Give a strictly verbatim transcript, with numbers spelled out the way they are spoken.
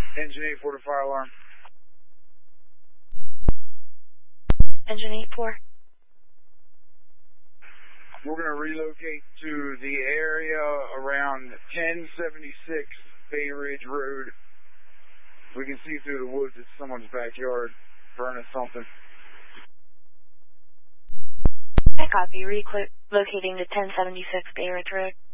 Engine eight four to fire alarm. Engine eight four. We're going to relocate to the area around ten seventy-six Bay Ridge Road. We can see through the woods. It's someone's backyard burning something. I copy. Relocating to ten seventy-six Bay Ridge Road.